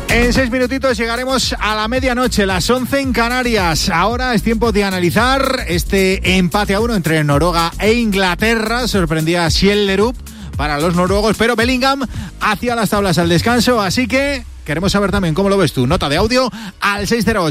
En 6 minutitos llegaremos a la medianoche, las 11 en Canarias. Ahora es tiempo de analizar este empate a 1 entre Noruega e Inglaterra. Sorprendía a Schjelderup para los noruegos, pero Bellingham hacía las tablas al descanso, así que queremos saber también cómo lo ves tú. Nota de audio al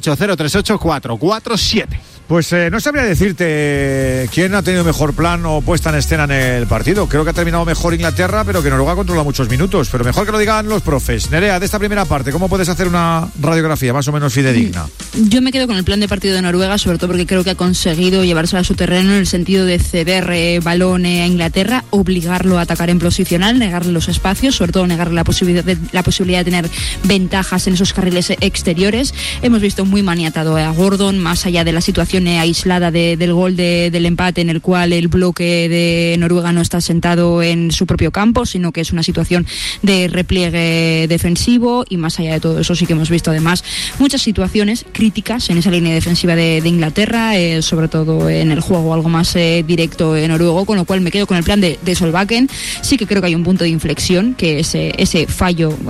608-038-447. Pues no sabría decirte quién ha tenido mejor plan o puesta en escena en el partido. Creo que ha terminado mejor Inglaterra, pero que Noruega controla muchos minutos. Pero mejor que lo digan los profes. Nerea, de esta primera parte, ¿cómo puedes hacer una radiografía más o menos fidedigna? Yo me quedo con el plan de partido de Noruega, sobre todo porque creo que ha conseguido llevárselo a su terreno en el sentido de ceder balón a Inglaterra, obligarlo a atacar en posicional, negarle los espacios, sobre todo negarle la posibilidad de tener ventajas en esos carriles exteriores. Hemos visto muy maniatado a Gordon, más allá de la situación aislada del gol del empate, en el cual el bloque de Noruega no está sentado en su propio campo, sino que es una situación de repliegue defensivo, y más allá de todo eso sí que hemos visto además muchas situaciones críticas en esa línea defensiva de Inglaterra, sobre todo en el juego algo más directo noruego, con lo cual me quedo con el plan de Solbakken. Sí que creo que hay un punto de inflexión, que es ese fallo,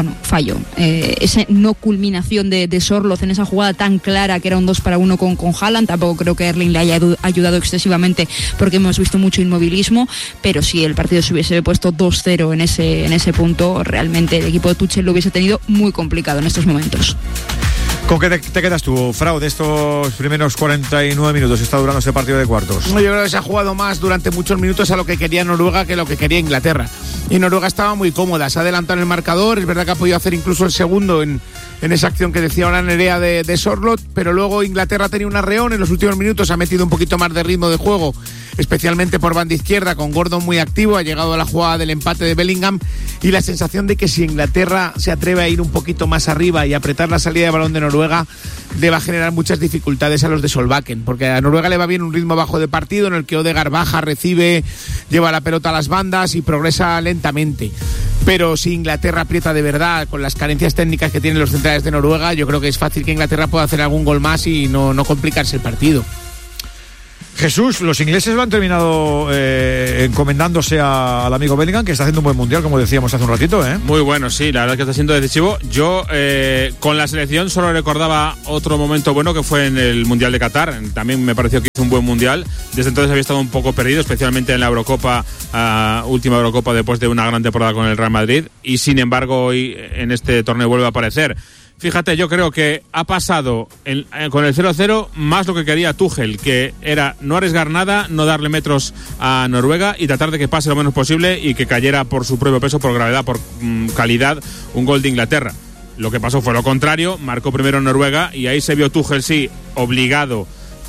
esa no culminación de Sorloth en esa jugada tan clara que era un 2-1 con Haaland. Tampoco creo que Erling le haya ayudado excesivamente, porque hemos visto mucho inmovilismo, pero si el partido se hubiese puesto 2-0 en ese punto, realmente el equipo de Tuchel lo hubiese tenido muy complicado en estos momentos. ¿Con qué te quedas tú, Frau, de estos primeros 49 minutos que está durando este partido de cuartos? Yo creo que se ha jugado más durante muchos minutos a lo que quería Noruega que lo que quería Inglaterra. Y Noruega estaba muy cómoda, se ha adelantado en el marcador, es verdad que ha podido hacer incluso el segundo en esa acción que decía ahora Nerea de Sorloth, pero luego Inglaterra ha tenido un arreón, en los últimos minutos ha metido un poquito más de ritmo de juego, especialmente por banda izquierda, con Gordon muy activo, ha llegado a la jugada del empate de Bellingham, y la sensación de que si Inglaterra se atreve a ir un poquito más arriba y apretar la salida de balón de Noruega, le va a generar muchas dificultades a los de Solbakken, porque a Noruega le va bien un ritmo bajo de partido en el que Odegaard baja, recibe, lleva la pelota a las bandas y progresa lentamente. Pero si Inglaterra aprieta de verdad, con las carencias técnicas que tienen los centrales de Noruega, yo creo que es fácil que Inglaterra pueda hacer algún gol más y no complicarse el partido. Jesús, los ingleses lo han terminado encomendándose al amigo Bellingham, que está haciendo un buen mundial, como decíamos hace un ratito, ¿eh? Muy bueno, sí, la verdad es que está siendo decisivo. Yo con la selección solo recordaba otro momento bueno, que fue en el Mundial de Qatar. También me pareció que hizo un buen mundial. Desde entonces había estado un poco perdido, especialmente en la Eurocopa, última Eurocopa después de una gran temporada con el Real Madrid, y sin embargo hoy en este torneo vuelve a aparecer. Fíjate, yo creo que ha pasado con el 0-0 más lo que quería Tuchel, que era no arriesgar nada, no darle metros a Noruega y tratar de que pase lo menos posible y que cayera por su propio peso, por gravedad, por calidad, un gol de Inglaterra. Lo que pasó fue lo contrario, marcó primero Noruega y ahí se vio Tuchel, sí, obligado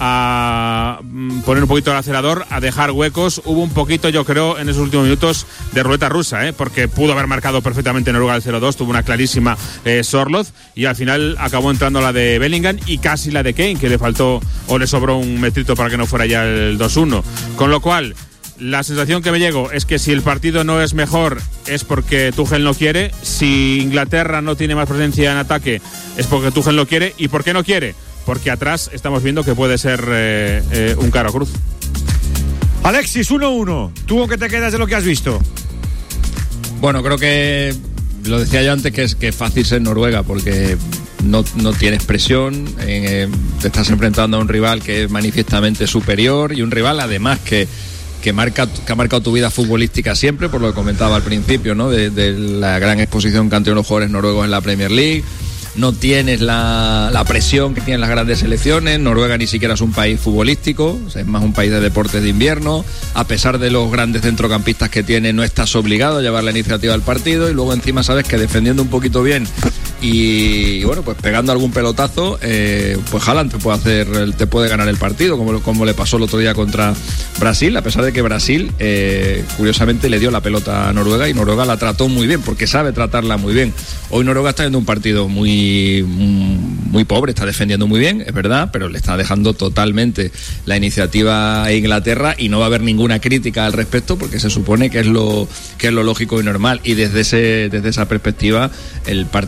a poner un poquito el acelerador, a dejar huecos. Hubo un poquito, yo creo, en esos últimos minutos de ruleta rusa, porque pudo haber marcado perfectamente Noruega el 0-2, tuvo una clarísima Sorloth, y al final acabó entrando la de Bellingham y casi la de Kane, que le faltó o le sobró un metrito para que no fuera ya el 2-1. Con lo cual, la sensación que me llego es que si el partido no es mejor es porque Tuchel no quiere, si Inglaterra no tiene más presencia en ataque es porque Tuchel no quiere. ¿Y por qué no quiere? Porque atrás estamos viendo que puede ser un caro cruz. Alexis, 1-1. ¿Tú con qué te quedas de lo que has visto? Bueno, creo que lo decía yo antes, que es fácil ser Noruega, porque no tienes presión, te estás enfrentando a un rival que es manifiestamente superior, y un rival además que ha marcado tu vida futbolística siempre, por lo que comentaba al principio, ¿no? De la gran exposición que han tenido los jugadores noruegos en la Premier League. No tienes la presión que tienen las grandes selecciones. Noruega ni siquiera es un país futbolístico, o sea, es más un país de deportes de invierno. A pesar de los grandes centrocampistas que tiene, no estás obligado a llevar la iniciativa del partido, y luego encima sabes que defendiendo un poquito bien y bueno, pues pegando algún pelotazo, pues Haaland te puede ganar el partido, como le pasó el otro día contra Brasil, a pesar de que Brasil curiosamente le dio la pelota a Noruega y Noruega la trató muy bien, porque sabe tratarla muy bien. Hoy Noruega está haciendo un partido muy pobre, está defendiendo muy bien, es verdad, pero le está dejando totalmente la iniciativa a Inglaterra, y no va a haber ninguna crítica al respecto, porque se supone que es lo lógico y normal, y desde esa perspectiva el partido está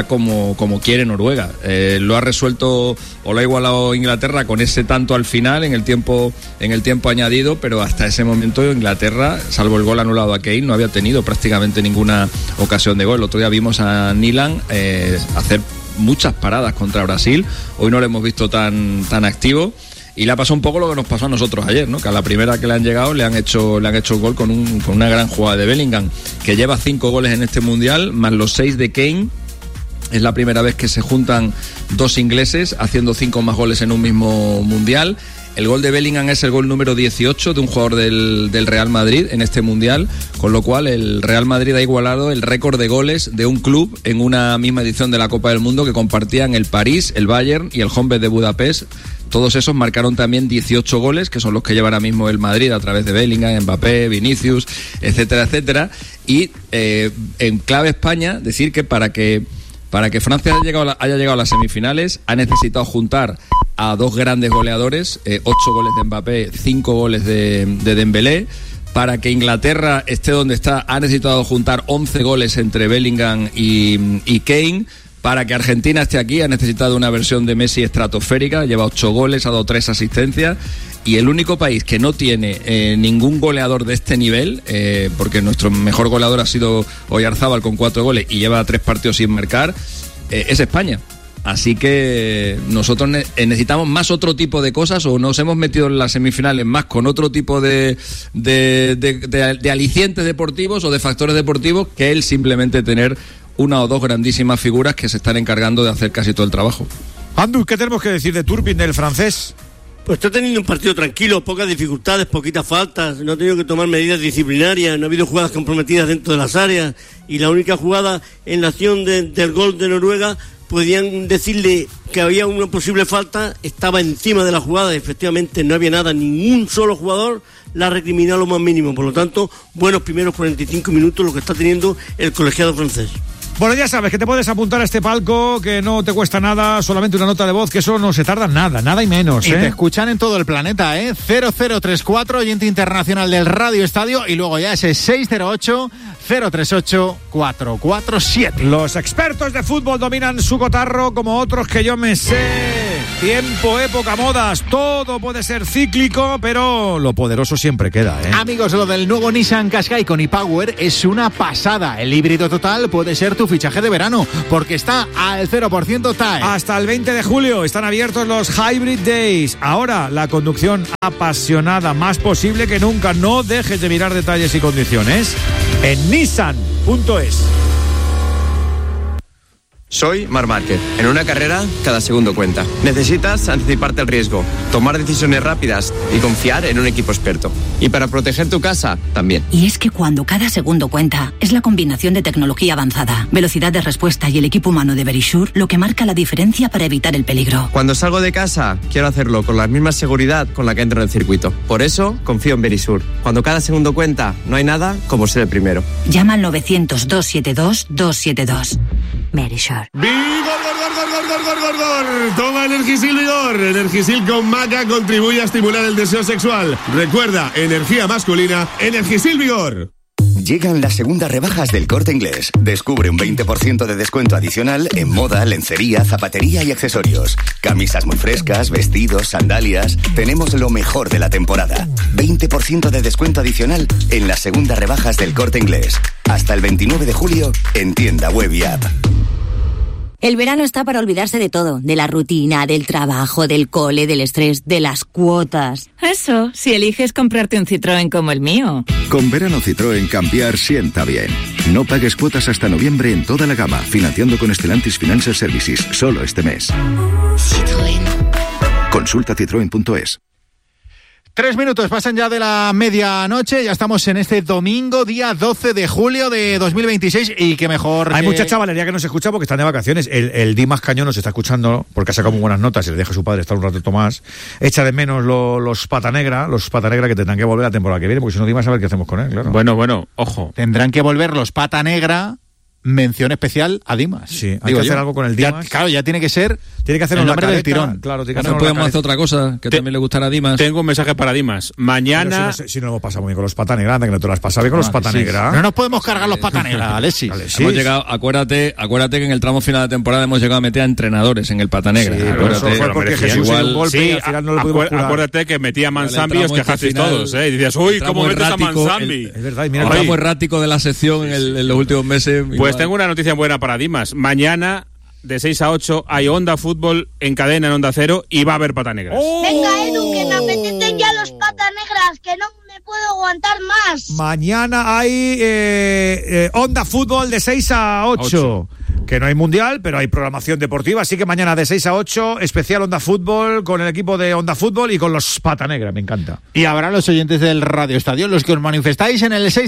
como quiere Noruega. Lo ha resuelto o lo ha igualado Inglaterra con ese tanto al final en el tiempo añadido, pero hasta ese momento Inglaterra, salvo el gol anulado a Kane, no había tenido prácticamente ninguna ocasión de gol. El otro día vimos a Nyland hacer muchas paradas contra Brasil. Hoy no lo hemos visto tan activo. Y le ha pasado un poco lo que nos pasó a nosotros ayer, ¿no? Que a la primera que le han llegado le han hecho gol con una gran jugada de Bellingham, que lleva 5 goles en este Mundial, más los 6 de Kane. Es la primera vez que se juntan 2 ingleses haciendo 5 más goles en un mismo Mundial. El gol de Bellingham es el gol número 18 de un jugador del Real Madrid en este Mundial, con lo cual el Real Madrid ha igualado el récord de goles de un club en una misma edición de la Copa del Mundo que compartían el París, el Bayern y el Honved de Budapest. Todos esos marcaron también 18 goles, que son los que lleva ahora mismo el Madrid a través de Bellingham, Mbappé, Vinicius, etcétera, etcétera. Y en clave España, decir que para que Francia haya llegado a las semifinales, ha necesitado juntar a 2 grandes goleadores, 8 goles de Mbappé, 5 goles de Dembélé. Para que Inglaterra esté donde está, ha necesitado juntar 11 goles entre Bellingham y Kane. Para que Argentina esté aquí ha necesitado una versión de Messi estratosférica, lleva 8 goles, ha dado 3 asistencias, y el único país que no tiene ningún goleador de este nivel, porque nuestro mejor goleador ha sido Oyarzábal con 4 goles y lleva 3 partidos sin marcar, es España. Así que nosotros necesitamos más otro tipo de cosas, o nos hemos metido en las semifinales más con otro tipo de alicientes deportivos o de factores deportivos que el simplemente tener una o 2 grandísimas figuras que se están encargando de hacer casi todo el trabajo. Andu, ¿qué tenemos que decir de Turpin, del francés? Pues está teniendo un partido tranquilo, pocas dificultades, poquitas faltas, no ha tenido que tomar medidas disciplinarias, no ha habido jugadas comprometidas dentro de las áreas, y la única jugada en la acción del gol de Noruega, podían decirle que había una posible falta, estaba encima de la jugada, y efectivamente no había nada, ningún solo jugador la recriminó a lo más mínimo. Por lo tanto, buenos primeros 45 minutos lo que está teniendo el colegiado francés. Bueno, ya sabes que te puedes apuntar a este palco, que no te cuesta nada, solamente una nota de voz, que eso no se tarda nada y menos. Y te escuchan en todo el planeta, 0034, oyente internacional del Radio Estadio, y luego ya ese 608-038-447. Los expertos de fútbol dominan su cotarro como otros que yo me sé. Tiempo, época, modas, todo puede ser cíclico, pero lo poderoso siempre queda, Amigos, lo del nuevo Nissan Qashqai con e-Power es una pasada. El híbrido total puede ser tu fichaje de verano, porque está al 0% TAE. Hasta el 20 de julio están abiertos los Hybrid Days. Ahora, la conducción apasionada, más posible que nunca. No dejes de mirar detalles y condiciones en nissan.es. Soy Marc Márquez. En una carrera, cada segundo cuenta. Necesitas anticiparte al riesgo, tomar decisiones rápidas y confiar en un equipo experto. Y para proteger tu casa, también. Y es que cuando cada segundo cuenta, es la combinación de tecnología avanzada, velocidad de respuesta y el equipo humano de Verisure lo que marca la diferencia para evitar el peligro. Cuando salgo de casa, quiero hacerlo con la misma seguridad con la que entro en el circuito. Por eso, confío en Verisure. Cuando cada segundo cuenta, no hay nada como ser el primero. Llama al 900-272-272. Verisure. ¡Vigor! Toma Energisil Vigor. Energisil con maca contribuye a estimular el deseo sexual. Recuerda, energía masculina, Energisil Vigor. Llegan las segundas rebajas del Corte Inglés. Descubre un 20% de descuento adicional en moda, lencería, zapatería y accesorios. Camisas muy frescas, vestidos, sandalias. Tenemos lo mejor de la temporada. 20% de descuento adicional en las segundas rebajas del Corte Inglés. Hasta el 29 de julio en tienda web y app. El verano está para olvidarse de todo, de la rutina, del trabajo, del cole, del estrés, de las cuotas. Eso, si eliges comprarte un Citroën como el mío. Con verano Citroën cambiar sienta bien. No pagues cuotas hasta noviembre en toda la gama, financiando con Stellantis Financial Services, solo este mes. Citroën. Consulta citroen.es. 3 minutos pasan ya de la medianoche, ya estamos en este domingo, día 12 de julio de 2026, y qué mejor. Hay mucha chavalería que nos escucha porque están de vacaciones. El Dimas Cañón nos está escuchando porque ha sacado muy buenas notas y le deja a su padre estar un rato más. Echa de menos los pata negra que tendrán que volver la temporada que viene, porque si no Dimas a ver qué hacemos con él, claro. Bueno, ojo. Tendrán que volver los pata negra mención especial a Dimas. Sí, hay que hacer algo con el Dimas. Claro, ya tiene que ser hacer el una nombre careta, del tirón. Claro, tiene que no podemos hacer otra cosa que también le gustará a Dimas. Tengo un mensaje para Dimas. Mañana... Si no hemos pasado muy bien con los pata negra, que no te lo has pasado bien con los pata negra. No nos podemos cargar los pata negra, Alexis. Hemos llegado, acuérdate que en el tramo final de temporada hemos llegado a meter a entrenadores en el pata negra. Sí, pero eso fue porque Jesús igual, un golpe y al final no lo pudimos curar. Acuérdate que metía a Manzambi y os quejasteis todos, Y dices, uy, ¿cómo metes a Manzambi? Es verdad, y mira el tramo errático de la sección en los últimos meses. Pues tengo una noticia buena para Dimas. Mañana, de 6 a 8, hay Onda Fútbol en cadena en Onda Cero y va a haber pata negras. Venga, Edu, que me apetecen ya los patas negras, que no me puedo aguantar más. Mañana hay Onda Fútbol de 6 a 8. Que no hay mundial, pero hay programación deportiva, así que mañana de 6 a 8, especial Onda Fútbol con el equipo de Onda Fútbol y con los pata negra, me encanta. Y habrá los oyentes del Radio Estadio, los que os manifestáis en el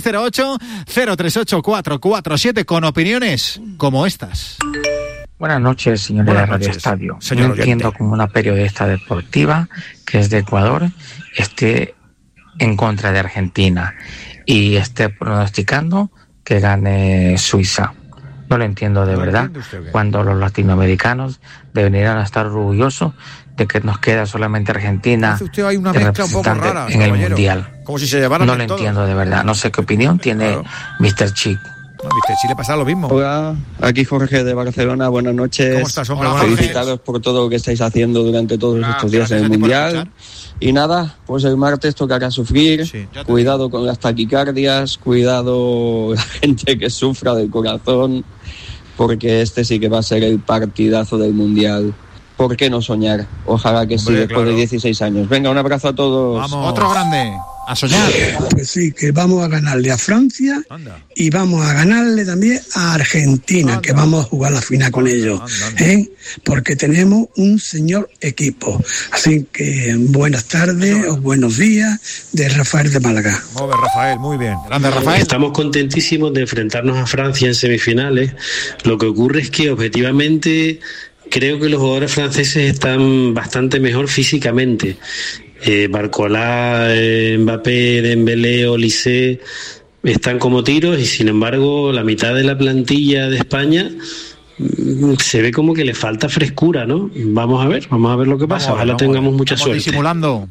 608-038-447 con opiniones como estas. Buenas noches, señores de Radio Estadio. No entiendo cómo una periodista deportiva que es de Ecuador esté en contra de Argentina y esté pronosticando que gane Suiza. No lo entiendo de verdad, cuando los latinoamericanos deberían estar orgullosos de que nos queda solamente Argentina hay una mezcla un poco rara, en el Mundial. Como si se llevaran no lo entiendo de verdad, no sé qué opinión tiene Mr. Chic. No, Mr. Chic le pasa lo mismo. Hola, aquí Jorge de Barcelona, buenas noches. ¿Cómo estás, hombre? Felicitaros por todo lo que estáis haciendo durante todos estos días en el Mundial. Y nada, pues el martes tocará sufrir, cuidado con las taquicardias, cuidado la gente que sufra del corazón, porque este sí que va a ser el partidazo del Mundial. ¿Por qué no soñar? Ojalá que sí, después de 16 años. Venga, un abrazo a todos. Vamos. Otro grande, a soñar. Pues sí, que vamos a ganarle a Francia y vamos a ganarle también a Argentina, que vamos a jugar la final con ellos, porque tenemos un señor equipo. Así que buenas tardes o buenos días de Rafael de Málaga. Muy bien, Rafael, muy bien. Grande, Rafael. Estamos contentísimos de enfrentarnos a Francia en semifinales. Lo que ocurre es que objetivamente creo que los jugadores franceses están bastante mejor físicamente. Barcola, Mbappé, Dembélé, Olise están como tiros y sin embargo la mitad de la plantilla de España se ve como que le falta frescura, ¿no? Vamos a ver lo que pasa. Ojalá tengamos mucha suerte. Disimulando.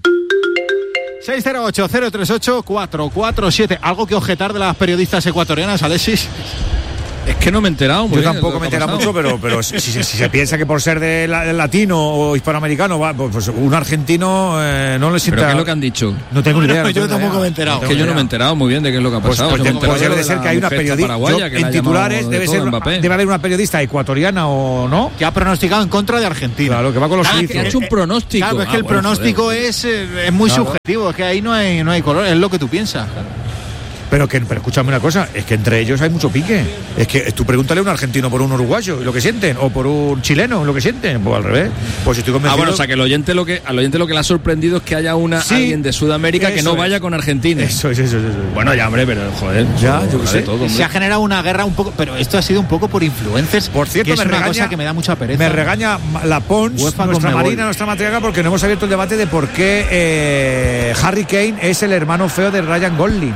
608-038-447. ¿Algo que objetar de las periodistas ecuatorianas, Alexis? Es que no me he enterado muy Yo bien. tampoco me he enterado mucho, pero si se piensa que por ser de latino o hispanoamericano, pues un argentino no le sienta... ¿Pero qué es lo que han dicho? No tengo ni idea. Yo tampoco me he enterado. Es que yo no me he enterado muy bien de qué es lo que ha pasado. Pues debe ser que hay una periodista en titulares, debe haber una periodista ecuatoriana o no, que ha pronosticado en contra de Argentina. Claro, que va con los que ha hecho un pronóstico. Claro, es que el pronóstico es muy subjetivo, es que ahí no hay color, es lo que tú piensas. Pero escúchame una cosa, es que entre ellos hay mucho pique. Es que tú pregúntale a un argentino por un uruguayo lo que sienten, o por un chileno lo que sienten, pues al revés. Pues estoy convencido. Bueno, o sea que al oyente lo que le ha sorprendido es que haya alguien de Sudamérica que no vaya con Argentina. Eso. Bueno, ya hombre, pero joder. Ya, yo qué sé. Todo, se ha generado una guerra un poco, pero esto ha sido un poco por influencers. Por cierto, que es una cosa que me da mucha pereza. Me regaña la Pons, nuestra Marina, nuestra matriarca, porque no hemos abierto el debate de por qué Harry Kane es el hermano feo de Ryan Gosling.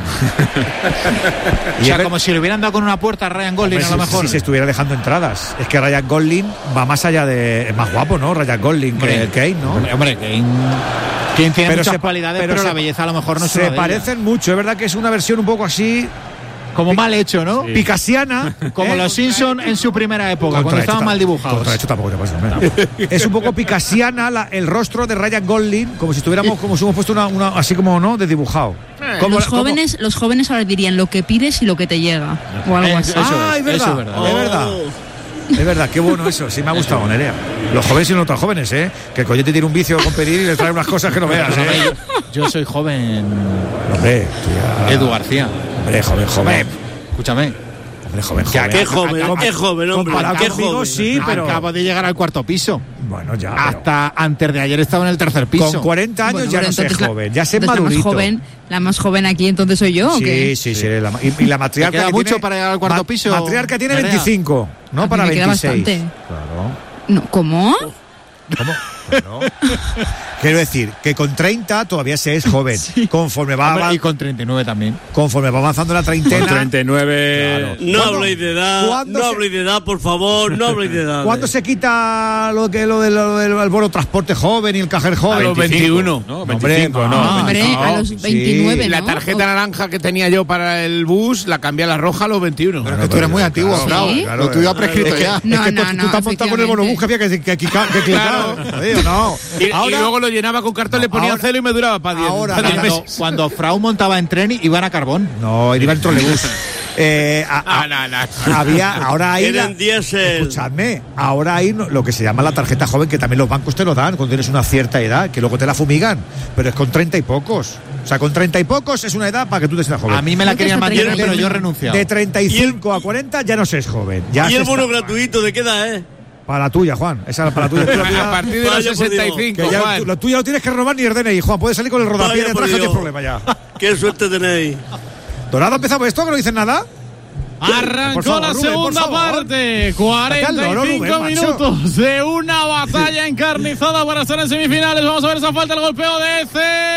O sea, como si le hubieran dado con una puerta a Ryan Gosling, a lo mejor. Si se estuviera dejando entradas. Es que Ryan Gosling va más allá de... Es más guapo, ¿no? Ryan Gosling que Kane, ¿no? Hombre, Kane tiene muchas cualidades, pero la belleza a lo mejor no se parecen mucho. Es verdad que es una versión un poco así... Como mal hecho, ¿no? Sí. Picasiana. Como los Simpson en su primera época, cuando estaban mal dibujados. Contra hecho tampoco te pasa. Es un poco picasiana el rostro de Ryan Gosling, como si hemos puesto una así como, ¿no? De dibujado. Los jóvenes ahora dirían lo que pides y lo que te llega. O algo así. Es verdad. Es verdad, qué bueno eso. Sí me ha gustado, Nerea. Los jóvenes y no tan jóvenes, que el coyote tiene un vicio con pedir y le trae unas cosas que no veas, Yo soy joven. Hombre, Edu García. Hombre, joven. Escúchame. Qué joven, hombre. Qué joven. Sí, pero acabo de llegar al cuarto piso. Bueno, ya. Hasta antes de ayer estaba en el tercer piso. Con 40 años ya no sé joven, ya sé madurito. La más joven aquí entonces soy yo. Sí. Y la matriarca queda mucho para llegar al cuarto piso. Matriarca tiene 25, no para 26. Claro. No, ¿cómo? ¿Cómo? Claro. Quiero decir que con 30 todavía se es joven. Sí. Conforme va y con 39 también. Conforme va avanzando la treintena. Con 39. Claro. No habléis de edad. No habléis de edad, por favor. No habléis de edad. ¿Cuándo se quita lo del bono transporte joven y el cajer joven? A los 21. No, 25, a los 29. Sí. La tarjeta naranja que tenía yo para el bus la cambié a la roja a los 21. Pero que tú eres muy antiguo, Frau. Claro, lo tuyo ha prescrito ya. No, tú te has montado con el bonobús que había que clicar. No. Y luego lo llenaba con cartón, le ponía celo y me duraba para 10. Ahora, cuando Frau montaba en tren, iban a carbón. No, iba en trolebús. Ahora hay escuchadme, ahora hay lo que se llama la tarjeta joven, que también los bancos te lo dan cuando tienes una cierta edad, que luego te la fumigan, pero es con 30 y pocos. O sea, con 30 y pocos es una edad para que tú te sientas joven. A mí me la querían mantener, pero yo he renunciado. De 35 a 40 ya no se es joven. Ya ¿Y el bono gratuito de qué edad, Para la tuya, Juan. Esa es para la tuya. A partir de los 65, Juan. Lo tuyo no tienes que robar ni el DNI, Juan. Puedes salir con el rodapié detrás, que no tienes problema ya. Qué suerte tenéis. Dorado, ¿empezamos esto? ¿Que no dicen nada? Arrancó la segunda parte, 45 minutos de una batalla encarnizada para estar en semifinales. Vamos a ver esa falta, el golpeo de Eze,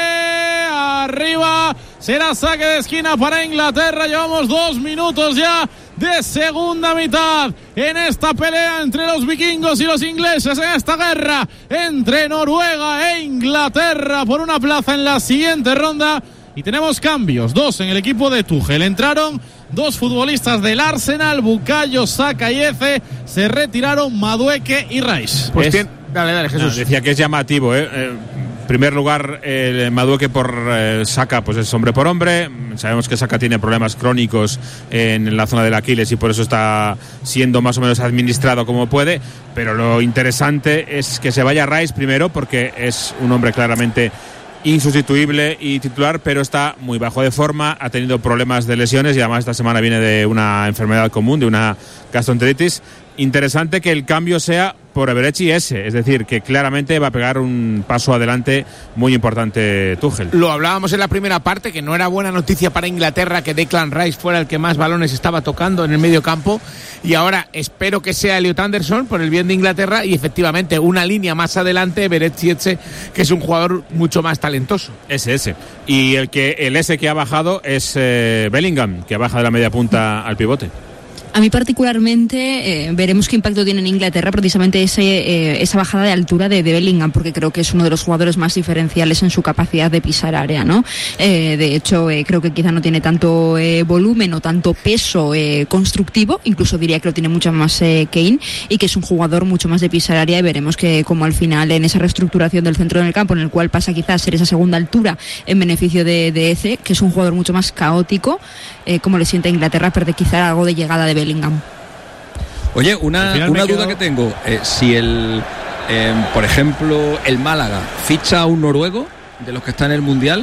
arriba, será saque de esquina para Inglaterra. Llevamos 2 minutos ya de segunda mitad en esta pelea entre los vikingos y los ingleses, en esta guerra entre Noruega e Inglaterra por una plaza en la siguiente ronda. Y tenemos cambios, 2 en el equipo de Tuchel. Entraron 2 futbolistas del Arsenal, Bukayo Saka y Eze. Se retiraron Madueke y Rice. Pues dale, Jesús. Decía que es llamativo, En primer lugar, el Madueke por Saka, pues es hombre por hombre. Sabemos que Saka tiene problemas crónicos en la zona del Aquiles y por eso está siendo más o menos administrado como puede. Pero lo interesante es que se vaya Rice primero, porque es un hombre claramente insustituible y titular, pero está muy bajo de forma, ha tenido problemas de lesiones y además esta semana viene de una enfermedad común, de una gastroenteritis. Interesante que el cambio sea por Eberechi y Eze, es decir, que claramente va a pegar un paso adelante muy importante Tuchel. Lo hablábamos en la primera parte, que no era buena noticia para Inglaterra que Declan Rice fuera el que más balones estaba tocando en el medio campo, y ahora espero que sea Elliot Anderson por el bien de Inglaterra y efectivamente una línea más adelante Eberechi y Eze, que es un jugador mucho más talentoso. Ese. Y el Eze que ha bajado es Bellingham, que baja de la media punta al pivote. A mí particularmente veremos qué impacto tiene en Inglaterra precisamente esa bajada de altura de Bellingham, porque creo que es uno de los jugadores más diferenciales en su capacidad de pisar área, ¿no? De hecho, creo que quizá no tiene tanto volumen o tanto peso constructivo, incluso diría que lo tiene mucho más Kane, y que es un jugador mucho más de pisar área, y veremos que como al final en esa reestructuración del centro del campo, en el cual pasa quizás a ser esa segunda altura en beneficio de Eze, que es un jugador mucho más caótico, como le siente a Inglaterra, perder quizá algo de llegada de Bellingham. Oye, una duda que tengo, si por ejemplo el Málaga ficha a un noruego de los que está en el Mundial,